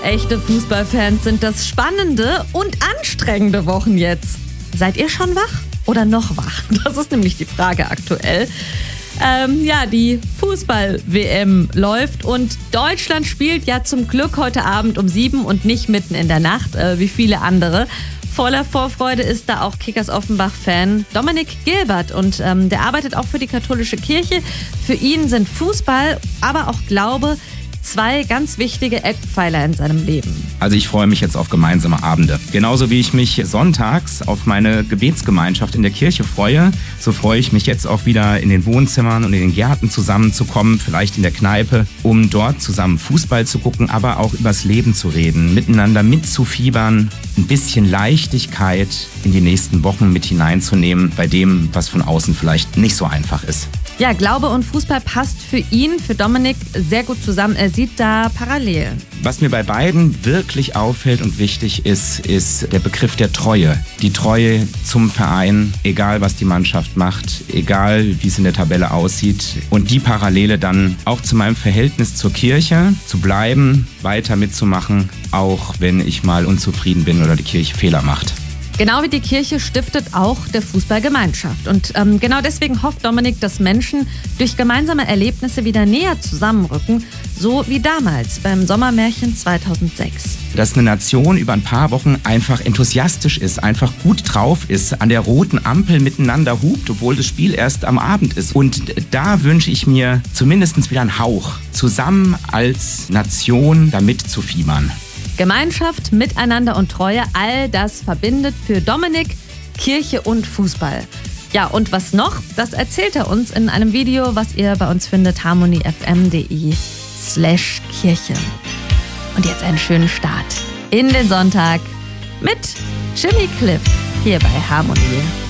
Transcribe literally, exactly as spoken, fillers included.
Echte Fußballfans sind das spannende und anstrengende Wochen jetzt. Seid ihr schon wach oder noch wach? Das ist nämlich die Frage aktuell. Ähm, ja, die Fußball-W M läuft und Deutschland spielt ja zum Glück heute Abend um sieben und nicht mitten in der Nacht, äh, wie viele andere. Voller Vorfreude ist da auch Kickers Offenbach-Fan Dominik Gilbert und ähm, der arbeitet auch für die katholische Kirche. Für ihn sind Fußball, aber auch Glaube zwei ganz wichtige Eckpfeiler in seinem Leben. Also ich freue mich jetzt auf gemeinsame Abende. Genauso wie ich mich sonntags auf meine Gebetsgemeinschaft in der Kirche freue, so freue ich mich jetzt auch wieder in den Wohnzimmern und in den Gärten zusammenzukommen, vielleicht in der Kneipe, um dort zusammen Fußball zu gucken, aber auch übers Leben zu reden, miteinander mitzufiebern, ein bisschen Leichtigkeit in die nächsten Wochen mit hineinzunehmen, bei dem, was von außen vielleicht nicht so einfach ist. Ja, Glaube und Fußball passt für ihn, für Dominik, sehr gut zusammen. Er sieht da Parallelen. Was mir bei beiden wirklich auffällt und wichtig ist, ist der Begriff der Treue. Die Treue zum Verein, egal was die Mannschaft macht, egal wie es in der Tabelle aussieht. Und die Parallele dann auch zu meinem Verhältnis zur Kirche, zu bleiben, weiter mitzumachen, auch wenn ich mal unzufrieden bin oder die Kirche Fehler macht. Genau wie die Kirche stiftet auch der Fußball Gemeinschaft. Und ähm, genau deswegen hofft Dominik, dass Menschen durch gemeinsame Erlebnisse wieder näher zusammenrücken, so wie damals beim Sommermärchen zweitausendsechs. Dass eine Nation über ein paar Wochen einfach enthusiastisch ist, einfach gut drauf ist, an der roten Ampel miteinander hupt, obwohl das Spiel erst am Abend ist. Und da wünsche ich mir zumindest wieder einen Hauch, zusammen als Nation damit zu fiebern. Gemeinschaft, Miteinander und Treue, all das verbindet für Dominik Kirche und Fußball. Ja, und was noch? Das erzählt er uns in einem Video, was ihr bei uns findet, harmonyfm.de slash Kirche. Und jetzt einen schönen Start in den Sonntag mit Jimmy Cliff hier bei Harmony.